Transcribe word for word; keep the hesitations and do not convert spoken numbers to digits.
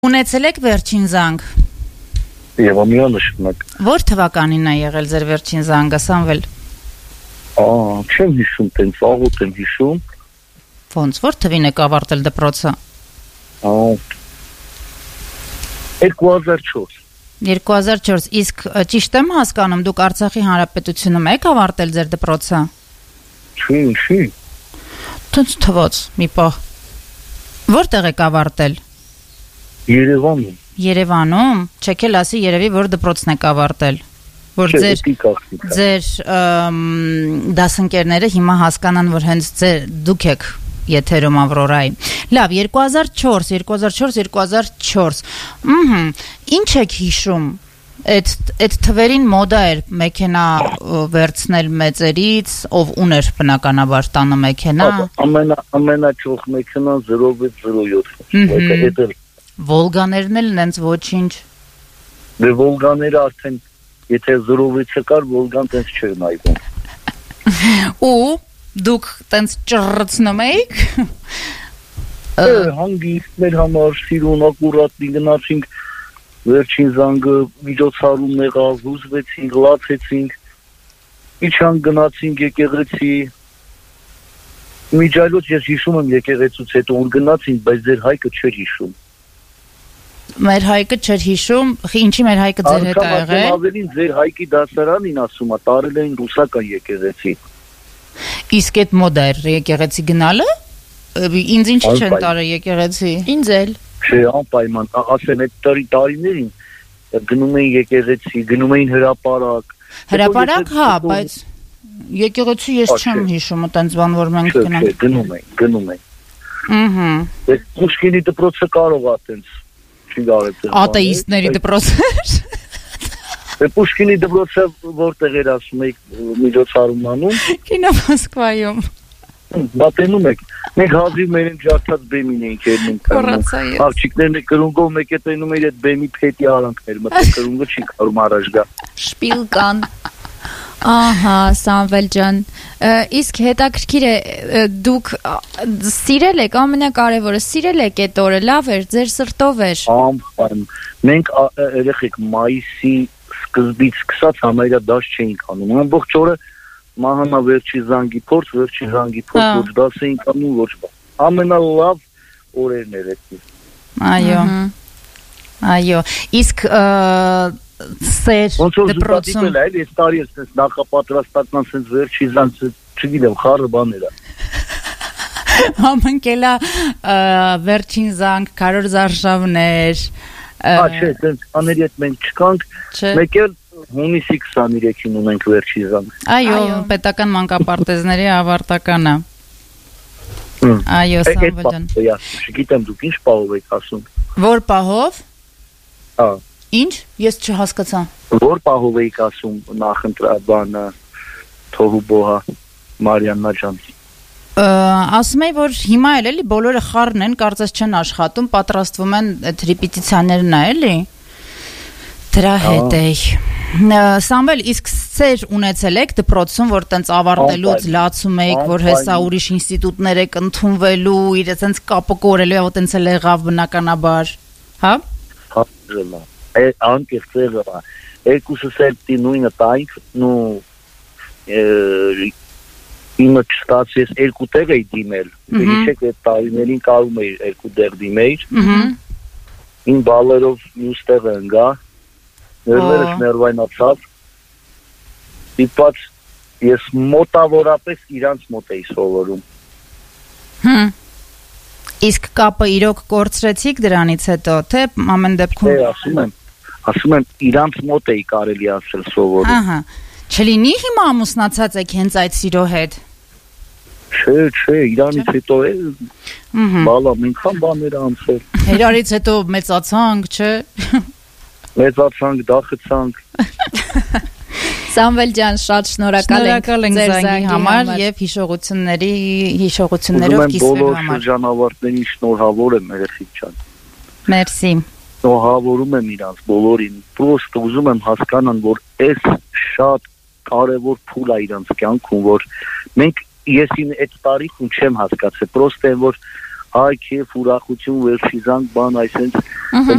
Ունեցել եք վերջին զանգ։ Եվ ամյանշնակ։ Որ թվականին է եղել ձեր վերջին զանգը, Սամվել։ Ա, չեմ հիշում, տենց աղոտ եմ հիշում։ Ոնց, որ թվին եք ավարտել դպրոցը։ Ա, երկու հազար չորս։ երկու հազար չորս, իսկ ճիշտ եմ հասկանում, դուք Արցախի Հանրապետությունում եք ավարտել ձեր դպրոցը։ Չի, չի։ Տենց թվաց, մի պահ։ Որտեղ եք ավարտել։ Երևանում։ Երևանում, չեք էլ ասի երևի, որ դպրոցն եք ավարտել, որ ձեր ձեր դասընկերները հիմա հասկանան, որ հենց ձեր դուք եք եթերում Ավրորայի։ Լավ, երկու հազար չորս, երկու հազար չորս, երկու հազար չորս։ Ահա, ինչ եք հիշում։ Այդ այդ թվերին մոդա էր մեքենա վերցնել մեծերից, ով ուներ բնականաբար տանը մեքենա։ Ամենա ամենաճոխ մեքենան զրո վեց զրո յոթ։ Վոլգաներն էլ նենց ոչինչ։ Դե Վոլգաները արդեն եթե զրո վեցը կար, Վոլգան տենց չէր նայվում։ Ու դուք տենց ճռռցնում էիք։ Հանգիստ մեր համար սիրուն ակուրատնի գնացինք վերջին զանգը միջոցառումն եղավ, հուզվեցինք, լացեցինք, իջանք գնացինք եկեղեցի։ Միջայլոց ես հիշում եմ եկեղեցուց հետո որ գնացինք, բայց ձեր հայկը չէր հիշում։ Մեր հայկը չէր հիշում, ինչի մեր հայկը ձեր հետ ա եղել։ Ավելին ձեր հայկի դասարանին ասում է, տարել էին ռուսական եկեղեցի։ Իսկ այդ մոդա էր եկեղեցի գնալը։ Ինձ ինչի չեն տարել եկեղեցի։ Ինձ էլ։ Չէ, անպայման, ասեն այդ տարի տարիներին գնում էին եկեղեցի, գնում էին հրապարակ։ Հրապարակ, հա, բայց եկեղեցի ես չեմ հիշում, այտենց բան որ մենք գնանք։ Չէ, գնում էին, գնում էին։ Ահա։ Այդ Պուշկինի դպրոցը կարող է այտենց չի գարել։ Ատեիստների դպրոցը։ Դե Պուշկինի դպրոցը որտեղ էր ասում եք միջոցառում անում։ Կինո Մոսկվայում։ Բատենում եք։ Մենք հազիվ մերեն ջարդած բեմին էինք երնում կանում։ Աղջիկներն է կրունգով մեկ է տենում էր այդ բեմի փետի արանքներ, մտել կրունգը չի կարում առաջ գա։ Շպիլկան։ Ահա, Սամվել ջան, իսկ հետաքրքիր է, դուք սիրել եք, ամենակարևորը, սիրել եք այդ օրը, լավ էր, ձեր սրտով էր։ Անպայման, մենք երեխեք մայիսի սկզբից սկսած համարյա դաշ չէինք անում, ամբողջ օրը մահանա վերջի զանգի փորձ, վերջի զանգի փորձ, ոչ դաս էինք անում, ոչ բան։ Ամենալավ օրերն էր այդ։ Այո։ Այո, իսկ սեր դպրոցում էլ այլ այս տարի էս նախապատրաստական sense վերջի զանգ չգիտեմ խառը բաներ է։ Համընկելա վերջին զանգ կարոր զարշավներ։ Հա չէ, sense աների հետ մենք չկանք, մեկ էլ հունիսի քսաներեքին ունենք վերջի զանգ։ Այո, պետական մանկապարտեզների ավարտականը։ Այո, Սամվել ջան։ Չգիտեմ դուք ինչ պահով եք ասում։ Որ պահով։ Հա։ Ինչ? Ես չհասկացա։ Որ պահով եք ասում նախընտրաբանը թողու բոհա Մարիաննա ջան։ Ասում եմ որ հիմա էլ էլի բոլորը խառն են, կարծես չեն աշխատում, պատրաստվում են այդ ռեպետիցիաներն է էլի։ Դրա հետ է։ Սամվել, իսկ սեր ունեցել եք դպրոցում, որ տենց ավարտելուց լացում եք, որ հեսա ուրիշ ինստիտուտներ եք ընդունվելու, իր տենց կապը կորելու, եւ տենց էլ եղավ բնականաբար, հա։ Հա, ժելա։ Անկեղծ եղավ։ Երկուսս էլ դի նույնը տայինք, նու իմը չստացես երկու տեղ էի դիմել։ Հիշեք այդ տարիներին կարում էի երկու տեղ դիմեի։ Ին բալերով մյուս տեղը ընկա։ Ներվերս ներվայնացավ, դիպած ես մոտավորապես իրանց մոտ էի սովորում։ Հմ, իսկ կապը իրոք կորցրեցիք դրանից հետո, թե ամեն դեպքում։ Է, ասում եմ, ասում եմ իրանց մոտ էի կարելի ասել սովորում։ Ահա, չլինի հիմա ամուսնացած եք հենց այդ սիրո հետ։ Չէ, չէ, իրանից հետո է, բալա, մենքան բաներ անցել։ Իրարից հետո մեծացանք, չէ։ Մեծացանք, դախեցանք։ Սամվել ջան, շատ շնորհակալ ենք ձեր զանգի համար եւ հիշողությունների հիշողություններով կիսվելու համար։ Բոլոր շրջանավարտներին շնորհավոր եմ երեխեք ջան։ Մերսի։ Շնորհավորում եմ իրանց բոլորին։ Պրոստը ուզում եմ հասկանան, որ այս շատ կարևոր փուլ է իրանց կյանքում, որ մենք եսին այդ տարիքում չեմ հասկացել, պրոստը որ այ քեֆ ուրախություն վերջիզանք բան այսպես